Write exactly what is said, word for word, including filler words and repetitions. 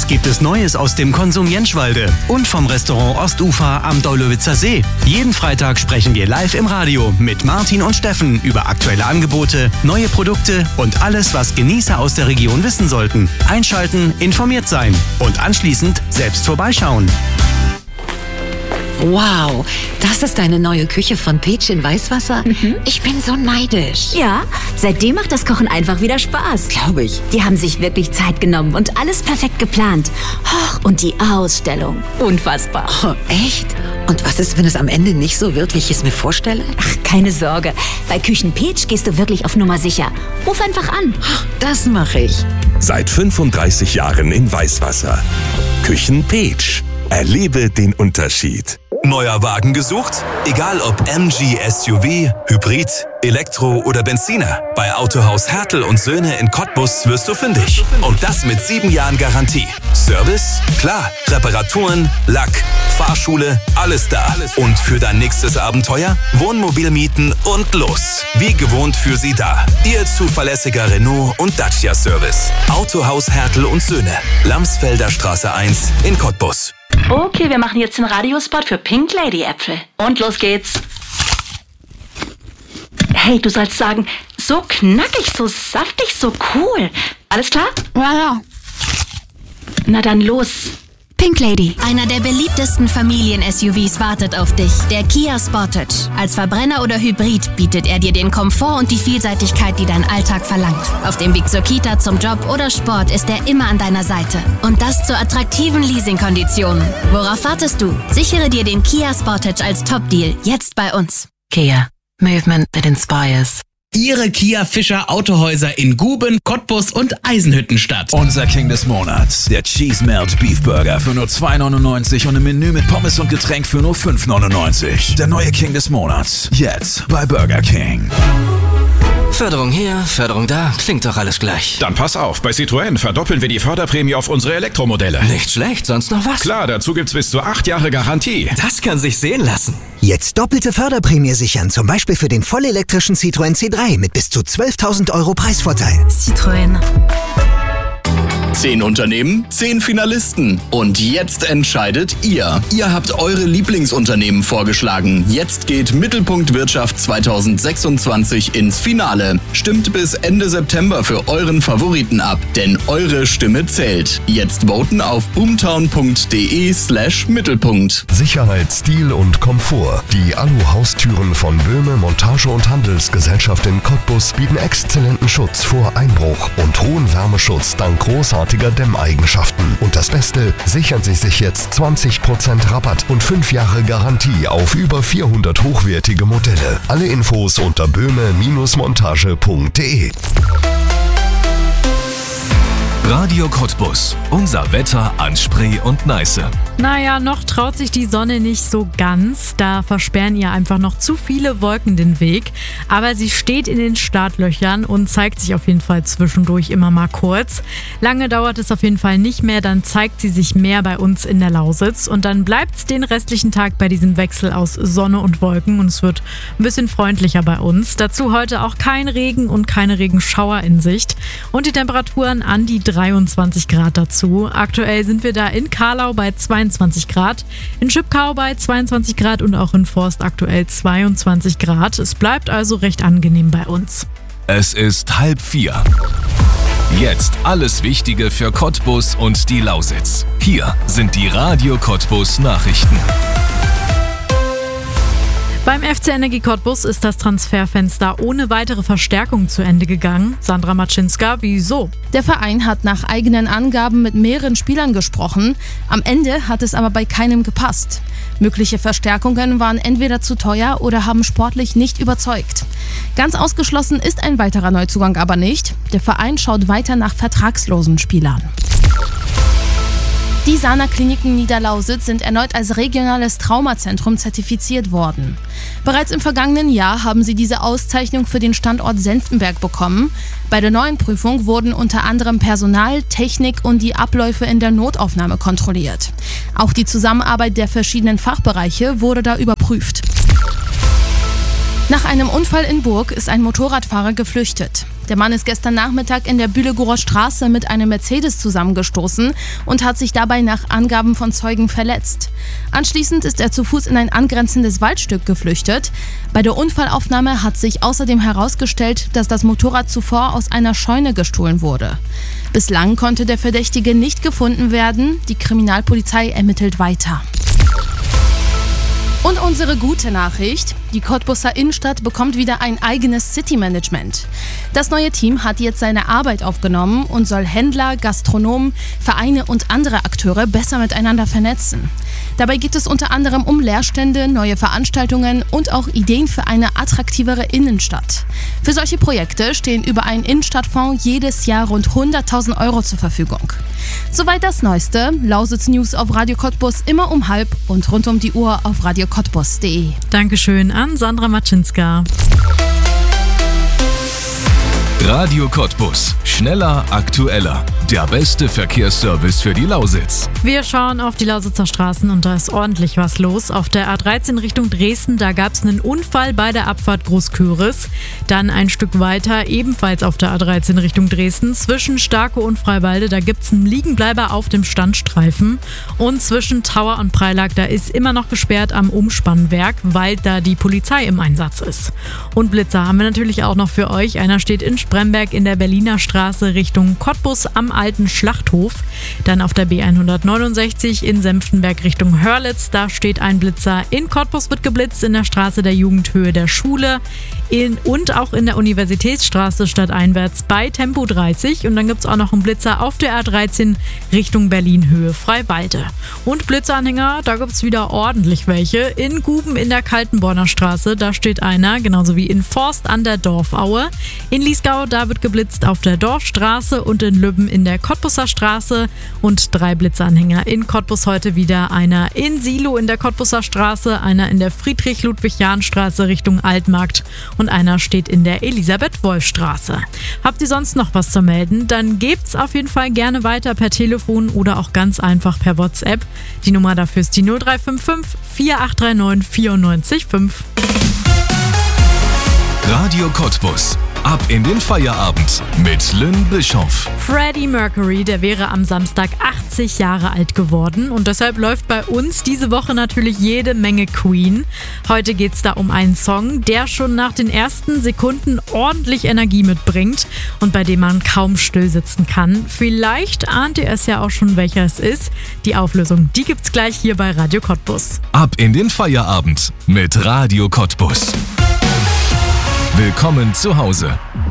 Was gibt es Neues aus dem Konsum Jentschwalde und vom Restaurant Ostufer am Daulowitzer See? Jeden Freitag sprechen wir live im Radio mit Martin und Steffen über aktuelle Angebote, neue Produkte und alles, was Genießer aus der Region wissen sollten. Einschalten, informiert sein und anschließend selbst vorbeischauen. Wow, das ist eine neue Küche von Peach in Weißwasser? Mhm. Ich bin so neidisch. Ja, seitdem macht das Kochen einfach wieder Spaß. Glaube ich. Die haben sich wirklich Zeit genommen und alles perfekt geplant. Och, und die Ausstellung. Unfassbar. Oh, echt? Und was ist, wenn es am Ende nicht so wird, wie ich es mir vorstelle? Ach, keine Sorge. Bei Küchen Peach gehst du wirklich auf Nummer sicher. Ruf einfach an. Das mache ich. Seit fünfunddreißig Jahren in Weißwasser. Küchen Peach. Erlebe den Unterschied. Neuer Wagen gesucht? Egal ob M G S U V, Hybrid, Elektro oder Benziner. Bei Autohaus Hertel und Söhne in Cottbus wirst du fündig. Und das mit sieben Jahren Garantie. Service? Klar. Reparaturen, Lack, Fahrschule, alles da. Und für dein nächstes Abenteuer? Wohnmobil mieten und los. Wie gewohnt für Sie da. Ihr zuverlässiger Renault und Dacia Service. Autohaus Hertel und Söhne. Lamsfelder Straße eins in Cottbus. Okay, wir machen jetzt den Radiospot für Pink Lady Äpfel. Und los geht's. Hey, du sollst sagen, so knackig, so saftig, so cool. Alles klar? Ja, ja. Na dann los. Pink Lady, einer der beliebtesten Familien-S U Vs wartet auf dich. Der Kia Sportage. Als Verbrenner oder Hybrid bietet er dir den Komfort und die Vielseitigkeit, die dein Alltag verlangt. Auf dem Weg zur Kita, zum Job oder Sport ist er immer an deiner Seite. Und das zu attraktiven Leasingkonditionen. Worauf wartest du? Sichere dir den Kia Sportage als Top-Deal jetzt bei uns. Kia. Movement that inspires. Ihre Kia Fischer Autohäuser in Guben, Cottbus und Eisenhüttenstadt. Unser King des Monats, der Cheese Melt Beef Burger für nur zwei neunundneunzig und ein Menü mit Pommes und Getränk für nur fünf neunundneunzig. Der neue King des Monats, jetzt bei Burger King. Förderung hier, Förderung da, klingt doch alles gleich. Dann pass auf, bei Citroën verdoppeln wir die Förderprämie auf unsere Elektromodelle. Nicht schlecht, sonst noch was? Klar, dazu gibt's bis zu acht Jahre Garantie. Das kann sich sehen lassen. Jetzt doppelte Förderprämie sichern, zum Beispiel für den vollelektrischen Citroën C drei mit bis zu zwölftausend Euro Preisvorteil. Citroën. Zehn Unternehmen, zehn Finalisten. Und jetzt entscheidet ihr. Ihr habt eure Lieblingsunternehmen vorgeschlagen. Jetzt geht Mittelpunkt Wirtschaft zweitausendsechsundzwanzig ins Finale. Stimmt bis Ende September für euren Favoriten ab, denn eure Stimme zählt. Jetzt voten auf boomtown.de slash Mittelpunkt. Sicherheit, Stil und Komfort. Die Alu-Haustüren von Böhme Montage- und Handelsgesellschaft in Cottbus bieten exzellenten Schutz vor Einbruch und hohen Wärmeschutz dank großartiger Dämmeigenschaften. Und das Beste, sichern Sie sich jetzt zwanzig Prozent Rabatt und fünf Jahre Garantie auf über vierhundert hochwertige Modelle. Alle Infos unter böhme Montage punkt de. Radio Cottbus. Unser Wetter an Spree und Neiße. Naja, noch traut sich die Sonne nicht so ganz. Da versperren ihr einfach noch zu viele Wolken den Weg. Aber sie steht in den Startlöchern und zeigt sich auf jeden Fall zwischendurch immer mal kurz. Lange dauert es auf jeden Fall nicht mehr, dann zeigt sie sich mehr bei uns in der Lausitz. Und dann bleibt es den restlichen Tag bei diesem Wechsel aus Sonne und Wolken. Und es wird ein bisschen freundlicher bei uns. Dazu heute auch kein Regen und keine Regenschauer in Sicht. Und die Temperaturen an die dreiundzwanzig Grad dazu. Aktuell sind wir da in Karlau bei zweiundzwanzig Grad, in Schipkau bei zweiundzwanzig Grad und auch in Forst aktuell zweiundzwanzig Grad. Es bleibt also recht angenehm bei uns. Es ist halb vier. Jetzt alles Wichtige für Cottbus und die Lausitz. Hier sind die Radio Cottbus Nachrichten. Beim F C Energie Cottbus ist das Transferfenster ohne weitere Verstärkung zu Ende gegangen. Sandra Matschinska, wieso? Der Verein hat nach eigenen Angaben mit mehreren Spielern gesprochen. Am Ende hat es aber bei keinem gepasst. Mögliche Verstärkungen waren entweder zu teuer oder haben sportlich nicht überzeugt. Ganz ausgeschlossen ist ein weiterer Neuzugang aber nicht. Der Verein schaut weiter nach vertragslosen Spielern. Die Sana Kliniken Niederlausitz sind erneut als regionales Traumazentrum zertifiziert worden. Bereits im vergangenen Jahr haben sie diese Auszeichnung für den Standort Senftenberg bekommen. Bei der neuen Prüfung wurden unter anderem Personal, Technik und die Abläufe in der Notaufnahme kontrolliert. Auch die Zusammenarbeit der verschiedenen Fachbereiche wurde da überprüft. Nach einem Unfall in Burg ist ein Motorradfahrer geflüchtet. Der Mann ist gestern Nachmittag in der Bühlegurer Straße mit einem Mercedes zusammengestoßen und hat sich dabei nach Angaben von Zeugen verletzt. Anschließend ist er zu Fuß in ein angrenzendes Waldstück geflüchtet. Bei der Unfallaufnahme hat sich außerdem herausgestellt, dass das Motorrad zuvor aus einer Scheune gestohlen wurde. Bislang konnte der Verdächtige nicht gefunden werden. Die Kriminalpolizei ermittelt weiter. Und unsere gute Nachricht: Die Cottbuser Innenstadt bekommt wieder ein eigenes City-Management. Das neue Team hat jetzt seine Arbeit aufgenommen und soll Händler, Gastronomen, Vereine und andere Akteure besser miteinander vernetzen. Dabei geht es unter anderem um Leerstände, neue Veranstaltungen und auch Ideen für eine attraktivere Innenstadt. Für solche Projekte stehen über einen Innenstadtfonds jedes Jahr rund hunderttausend Euro zur Verfügung. Soweit das Neueste. Lausitz News auf Radio Cottbus immer um halb und rund um die Uhr auf radio cottbus punkt de. Dankeschön an Sandra Matschinska. Radio Cottbus. Schneller, aktueller. Der beste Verkehrsservice für die Lausitz. Wir schauen auf die Lausitzer Straßen und da ist ordentlich was los. Auf der A dreizehn Richtung Dresden, da gab es einen Unfall bei der Abfahrt Großköris. Dann ein Stück weiter, ebenfalls auf der A dreizehn Richtung Dresden, zwischen Starke und Freiwalde, da gibt es einen Liegenbleiber auf dem Standstreifen. Und zwischen Tauer und Preilag, da ist immer noch gesperrt am Umspannwerk, weil da die Polizei im Einsatz ist. Und Blitzer haben wir natürlich auch noch für euch. Einer steht in Spremberg in der Berliner Straße Richtung Cottbus am alten Schlachthof. Dann auf der B hundertneunundsechzig in Senftenberg Richtung Hörlitz. Da steht ein Blitzer. In Cottbus wird geblitzt in der Straße der Jugendhöhe der Schule. In, und auch in der Universitätsstraße stadteinwärts bei Tempo dreißig. Und dann gibt es auch noch einen Blitzer auf der A dreizehn Richtung Berlin-Höhe Freiwalde. Und Blitzanhänger, da gibt es wieder ordentlich welche. In Guben in der Kaltenborner Straße, da steht einer, genauso wie in Forst an der Dorfaue. In Liesgau, da wird geblitzt auf der Dorfstraße und in Lübben in der Cottbuser Straße. Und drei Blitzanhänger in Cottbus heute wieder. Einer in Silo in der Cottbuser Straße, einer in der Friedrich-Ludwig-Jahn-Straße Richtung Altmarkt und einer steht in der Elisabeth-Wolf-Straße. Habt ihr sonst noch was zu melden? Dann gebt's auf jeden Fall gerne weiter per Telefon oder auch ganz einfach per WhatsApp. Die Nummer dafür ist die null drei fünf fünf, vier acht drei neun, vier neun fünf. Radio Cottbus. Ab in den Feierabend mit Lynn Bischoff. Freddie Mercury, der wäre am Samstag achtzig Jahre alt geworden und deshalb läuft bei uns diese Woche natürlich jede Menge Queen. Heute geht es da um einen Song, der schon nach den ersten Sekunden ordentlich Energie mitbringt und bei dem man kaum still sitzen kann. Vielleicht ahnt ihr es ja auch schon, welcher es ist. Die Auflösung, die gibt's gleich hier bei Radio Cottbus. Ab in den Feierabend mit Radio Cottbus. Willkommen zu Hause.